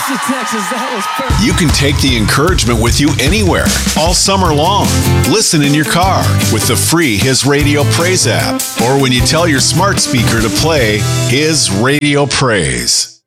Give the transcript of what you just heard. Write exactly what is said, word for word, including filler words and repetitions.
Houston, Texas. That was perfect. You can take the encouragement with you anywhere, all summer long. Listen in your car with the free His Radio Praise app, or when you tell your smart speaker to play His Radio Praise.